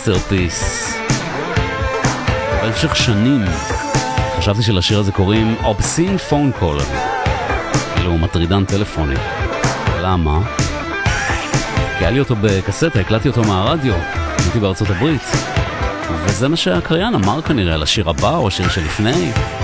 מאסטרפיס. במשך שנים חשבתי שלשיר הזה קוראים Obscene Phone Call, כאילו מטרידן טלפוני. למה? כי היה לי אותו בקסטה, הקלטתי אותו מהרדיו, הייתי בארצות הברית, וזה מה שהקריין אמר כנראה על השיר הבא או השיר שלפני.